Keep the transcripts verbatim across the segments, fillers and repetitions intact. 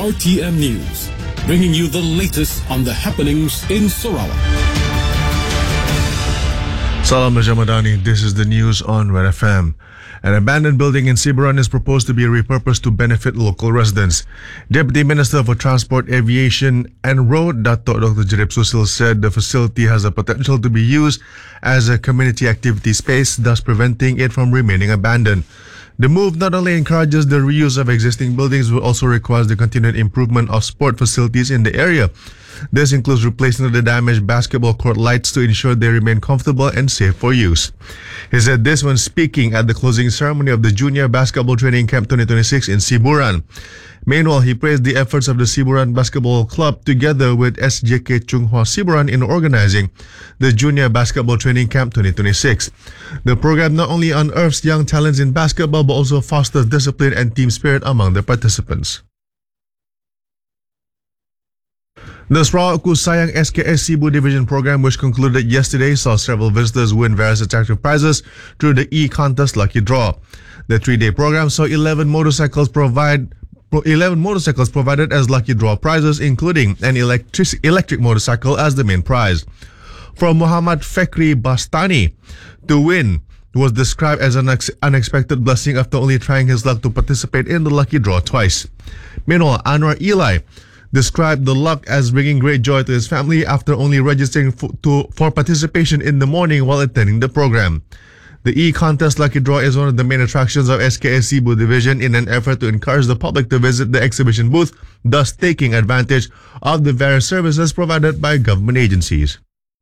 R T M News, bringing you the latest on the happenings in Sarawak. Salam Rajamadani, this is the news on Red F M. An abandoned building in Siburan is proposed to be repurposed to benefit local residents. Deputy Minister for Transport, Aviation and Road, Dato' Doctor Jerip Susil, said the facility has the potential to be used as a community activity space, thus preventing it from remaining abandoned. The move not only encourages the reuse of existing buildings, but also requires the continued improvement of sport facilities in the area. This includes replacing the damaged basketball court lights to ensure they remain comfortable and safe for use. He said this when speaking at the closing ceremony of the Junior Basketball Training Camp twenty twenty-six in Siburan. Meanwhile, he praised the efforts of the Siburan Basketball Club together with S J K Chunghwa Siburan in organizing the Junior Basketball Training Camp twenty twenty-six. The program not only unearths young talents in basketball but also fosters discipline and team spirit among the participants. The Sarawak Kusayang S K S Cebu Division program, which concluded yesterday, saw several visitors win various attractive prizes through the e-contest lucky draw. The three-day program saw eleven motorcycles provide eleven motorcycles provided as lucky draw prizes, including an electric electric motorcycle as the main prize. For Muhammad Fekri Bastani, to win was described as an ex- unexpected blessing after only trying his luck to participate in the lucky draw twice. Meanwhile, Anwar Eli described the luck as bringing great joy to his family after only registering for, to, for participation in the morning while attending the program. The e-contest lucky draw is one of the main attractions of S K S Cebu Division in an effort to encourage the public to visit the exhibition booth, thus taking advantage of the various services provided by government agencies.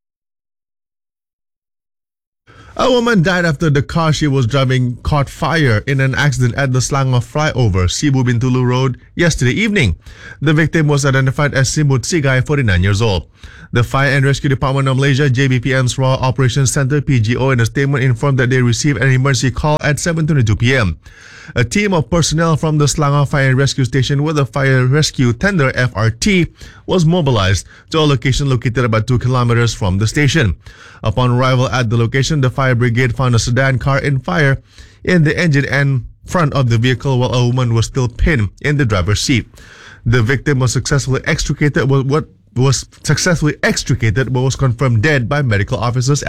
A woman died after the car she was driving caught fire in an accident at the Selangor flyover, Cebu Bintulu Road, yesterday evening. The victim was identified as Simut Sigay, forty-nine years old. The Fire and Rescue Department of Malaysia, J B P M's Raw Operations Center, P G O, in a statement informed that they received an emergency call at seven twenty-two p.m. A team of personnel from the Selangor Fire and Rescue Station with a fire rescue tender, F R T, was mobilized to a location located about two kilometers from the station. Upon arrival at the location, the fire brigade found a sedan car in fire in the engine and front of the vehicle, while a woman was still pinned in the driver's seat. The victim was successfully extricated, what was successfully extricated but was confirmed dead by medical officers